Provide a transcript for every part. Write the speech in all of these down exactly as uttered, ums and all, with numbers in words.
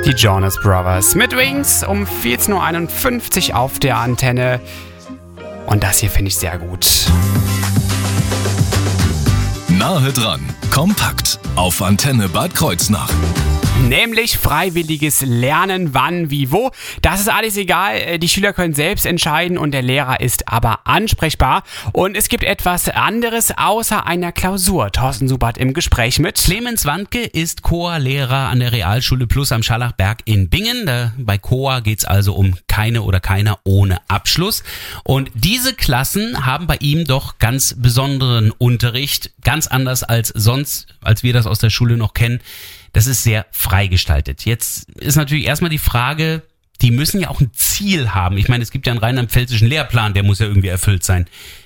Die Jonas Brothers mit Wings um vierzehn Uhr einundfünfzig auf der Antenne. Und das hier finde ich sehr gut. Nahe dran, kompakt auf Antenne Bad Kreuznach. Nämlich freiwilliges Lernen, wann, wie, wo. Das ist alles egal. Die Schüler können selbst entscheiden und der Lehrer ist aber ansprechbar. Und es gibt etwas anderes außer einer Klausur. Thorsten Subert im Gespräch mit Clemens Wandke ist C O A-Lehrer an der Realschule Plus am Scharlachberg in Bingen. Da, bei C O A geht es also um keine oder keiner ohne Abschluss. Und diese Klassen haben bei ihm doch ganz besonderen Unterricht. Ganz anders als sonst, als wir das aus der Schule noch kennen. Das ist sehr freigestaltet. Jetzt ist natürlich erstmal die Frage, die müssen ja auch ein Ziel haben. Ich meine, es gibt ja einen rheinland-pfälzischen Lehrplan, der muss ja irgendwie erfüllt sein.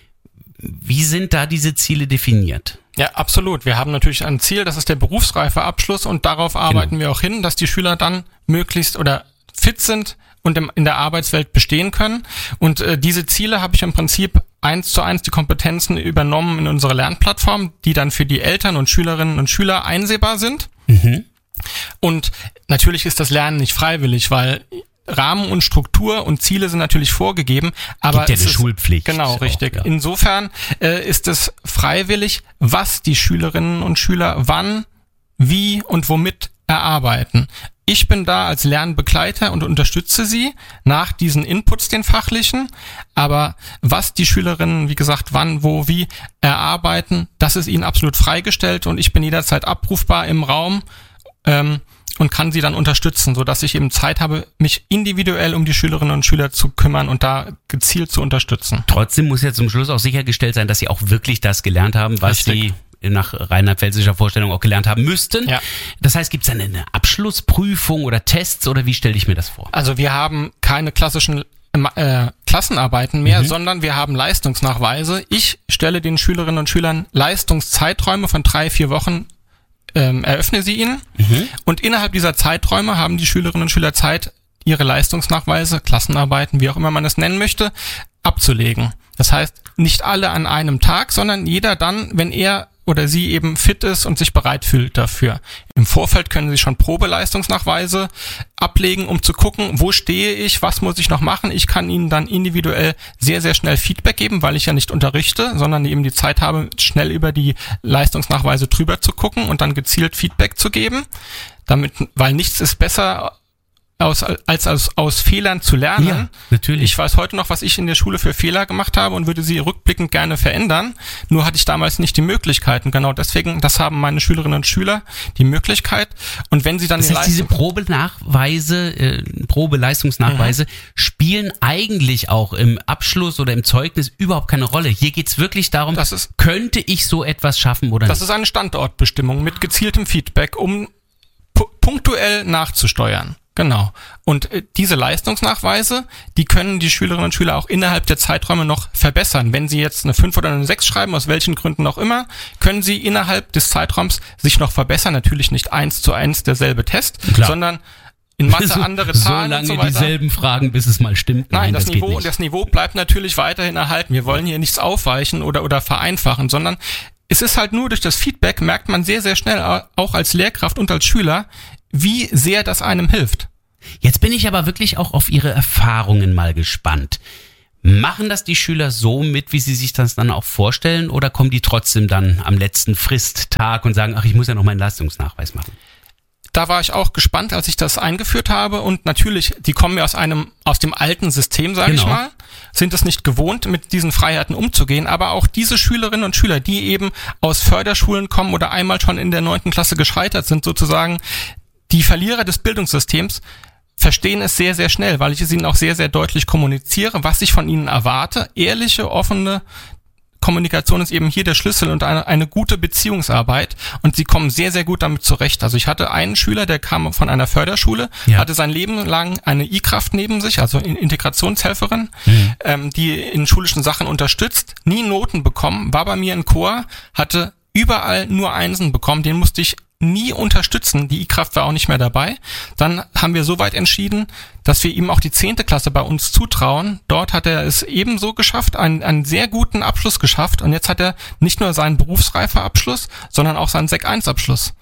Wie sind da diese Ziele definiert? Ja, absolut. Wir haben natürlich ein Ziel, das ist der Berufsreifeabschluss und darauf arbeiten genau. wir auch hin, dass die Schüler dann möglichst oder fit sind und in der Arbeitswelt bestehen können. Und äh, diese Ziele habe ich im Prinzip eins zu eins die Kompetenzen übernommen in unsere Lernplattform, die dann für die Eltern und Schülerinnen und Schüler einsehbar sind. Mhm. Und natürlich ist das Lernen nicht freiwillig, weil Rahmen und Struktur und Ziele sind natürlich vorgegeben. Aber gibt ja es eine ist, Schulpflicht. Genau, richtig. Auch, ja. Insofern äh, ist es freiwillig, was die Schülerinnen und Schüler wann, wie und womit erarbeiten. Ich bin da als Lernbegleiter und unterstütze sie nach diesen Inputs, den fachlichen. Aber was die Schülerinnen, wie gesagt, wann, wo, wie erarbeiten, das ist ihnen absolut freigestellt und ich bin jederzeit abrufbar im Raum ähm, und kann sie dann unterstützen, sodass ich eben Zeit habe, mich individuell um die Schülerinnen und Schüler zu kümmern und da gezielt zu unterstützen. Trotzdem muss ja zum Schluss auch sichergestellt sein, dass sie auch wirklich das gelernt haben, was Richtig. sie nach rheinland-pfälzischer Vorstellung auch gelernt haben müssten. Ja. Das heißt, gibt es eine, eine Abschlussprüfung oder Tests oder wie stelle ich mir das vor? Also wir haben keine klassischen äh, Klassenarbeiten mehr, mhm. sondern wir haben Leistungsnachweise. Ich stelle den Schülerinnen und Schülern Leistungszeiträume von drei, vier Wochen, ähm, eröffne sie ihnen mhm. und innerhalb dieser Zeiträume haben die Schülerinnen und Schüler Zeit, ihre Leistungsnachweise, Klassenarbeiten, wie auch immer man es nennen möchte, abzulegen. Das heißt, nicht alle an einem Tag, sondern jeder dann, wenn er oder sie eben fit ist und sich bereit fühlt dafür. Im Vorfeld können Sie schon Probeleistungsnachweise ablegen, um zu gucken, wo stehe ich, was muss ich noch machen. Ich kann Ihnen dann individuell sehr, sehr schnell Feedback geben, weil ich ja nicht unterrichte, sondern eben die Zeit habe, schnell über die Leistungsnachweise drüber zu gucken und dann gezielt Feedback zu geben. Damit, weil nichts ist besser Aus, als aus, aus Fehlern zu lernen. Ja, natürlich. Ich weiß heute noch, was ich in der Schule für Fehler gemacht habe und würde sie rückblickend gerne verändern. Nur hatte ich damals nicht die Möglichkeiten. Genau deswegen, das haben meine Schülerinnen und Schüler die Möglichkeit. Und wenn sie dann das heißt, diese Probenachweise, äh, Probeleistungsnachweise mhm. spielen eigentlich auch im Abschluss oder im Zeugnis überhaupt keine Rolle. Hier geht's wirklich darum, das ist, könnte ich so etwas schaffen oder das nicht? Das ist eine Standortbestimmung mit gezieltem Feedback, um pu- punktuell nachzusteuern. Genau. Und äh, diese Leistungsnachweise, die können die Schülerinnen und Schüler auch innerhalb der Zeiträume noch verbessern. Wenn sie jetzt eine fünf oder eine sechs schreiben, aus welchen Gründen auch immer, können sie innerhalb des Zeitraums sich noch verbessern. Natürlich nicht eins zu eins derselbe Test, Klar. sondern in Mathe andere Zahlen so und so lange weiter. dieselben Fragen, bis es mal stimmt. Nein, Nein das, das, Niveau, geht nicht. das Niveau bleibt natürlich weiterhin erhalten. Wir wollen hier nichts aufweichen oder, oder vereinfachen, sondern es ist halt nur durch das Feedback, merkt man sehr, sehr schnell, auch als Lehrkraft und als Schüler, wie sehr das einem hilft. Jetzt bin ich aber wirklich auch auf Ihre Erfahrungen mal gespannt. Machen das die Schüler so mit, wie sie sich das dann auch vorstellen, oder kommen die trotzdem dann am letzten Fristtag und sagen, ach, ich muss ja noch meinen Leistungsnachweis machen? Da war ich auch gespannt, als ich das eingeführt habe und natürlich, die kommen ja aus einem, aus dem alten System, sage genau. ich mal, sind es nicht gewohnt, mit diesen Freiheiten umzugehen, aber auch diese Schülerinnen und Schüler, die eben aus Förderschulen kommen oder einmal schon in der neunten Klasse gescheitert sind, sozusagen die Verlierer des Bildungssystems, verstehen es sehr, sehr schnell, weil ich es ihnen auch sehr, sehr deutlich kommuniziere, was ich von ihnen erwarte. Ehrliche, offene Kommunikation ist eben hier der Schlüssel und eine, eine gute Beziehungsarbeit und sie kommen sehr, sehr gut damit zurecht. Also ich hatte einen Schüler, der kam von einer Förderschule, ja. hatte sein Leben lang eine I-Kraft neben sich, also Integrationshelferin, mhm. ähm, die in schulischen Sachen unterstützt, nie Noten bekommen, war bei mir im Chor, hatte überall nur Einsen bekommen, den musste ich nie unterstützen. Die I-Kraft war auch nicht mehr dabei. Dann haben wir so weit entschieden, dass wir ihm auch die zehnte Klasse bei uns zutrauen. Dort hat er es ebenso geschafft, einen, einen sehr guten Abschluss geschafft. Und jetzt hat er nicht nur seinen Berufsreifeabschluss, sondern auch seinen Sek eins Abschluss.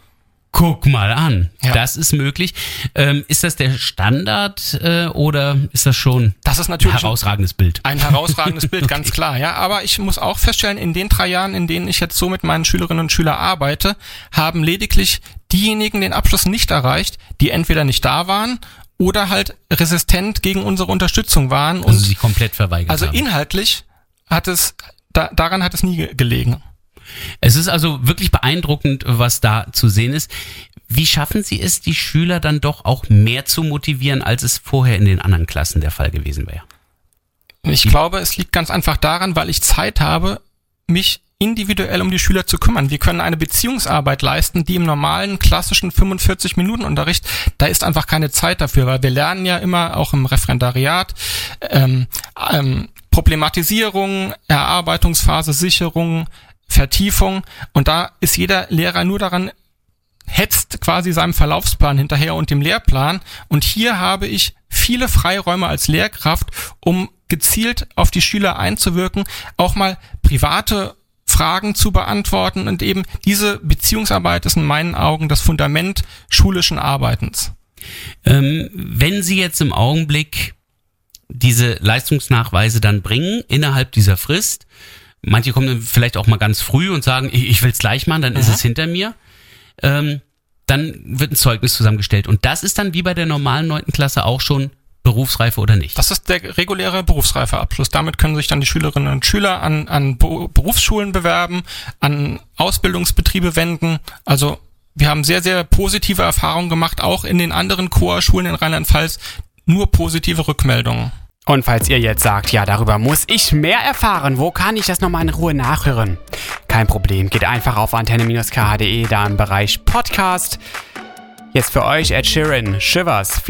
Guck mal an, Ja. das ist möglich. Ähm, ist das der Standard äh, oder ist das schon Das ist ein natürlich herausragendes Bild? ein herausragendes Bild, ganz Okay. klar. Ja, aber ich muss auch feststellen, in den drei Jahren, in denen ich jetzt so mit meinen Schülerinnen und Schülern arbeite, haben lediglich diejenigen den Abschluss nicht erreicht, die entweder nicht da waren oder halt resistent gegen unsere Unterstützung waren. Also Und sie komplett verweigert also haben. inhaltlich hat es, da, daran hat es nie ge- gelegen. Es ist also wirklich beeindruckend, was da zu sehen ist. Wie schaffen Sie es, die Schüler dann doch auch mehr zu motivieren, als es vorher in den anderen Klassen der Fall gewesen wäre? Ich glaube, es liegt ganz einfach daran, weil ich Zeit habe, mich individuell um die Schüler zu kümmern. Wir können eine Beziehungsarbeit leisten, die im normalen, klassischen fünfundvierzig Minuten Unterricht, da ist einfach keine Zeit dafür, weil wir lernen ja immer auch im Referendariat ähm, ähm, Problematisierung, Erarbeitungsphase, Sicherung, Vertiefung, und da ist jeder Lehrer nur daran, hetzt quasi seinem Verlaufsplan hinterher und dem Lehrplan, und hier habe ich viele Freiräume als Lehrkraft, um gezielt auf die Schüler einzuwirken, auch mal private Fragen zu beantworten, und eben diese Beziehungsarbeit ist in meinen Augen das Fundament schulischen Arbeitens. Ähm, wenn Sie jetzt im Augenblick diese Leistungsnachweise dann bringen, innerhalb dieser Frist, manche kommen dann vielleicht auch mal ganz früh und sagen, ich, ich will es gleich machen, dann ist Mhm. es hinter mir, ähm, dann wird ein Zeugnis zusammengestellt. Und das ist dann wie bei der normalen neunten Klasse auch schon Berufsreife oder nicht? Das ist der reguläre Berufsreifeabschluss. Damit können sich dann die Schülerinnen und Schüler an, an Be- Berufsschulen bewerben, an Ausbildungsbetriebe wenden. Also wir haben sehr, sehr positive Erfahrungen gemacht, auch in den anderen C O A-Schulen in Rheinland-Pfalz. Nur positive Rückmeldungen. Und falls ihr jetzt sagt, ja, darüber muss ich mehr erfahren, wo kann ich das nochmal in Ruhe nachhören? Kein Problem, geht einfach auf antenne Bindestrich k h punkt d e, da im Bereich Podcast. Jetzt für euch Ed Sheeran, Shivers.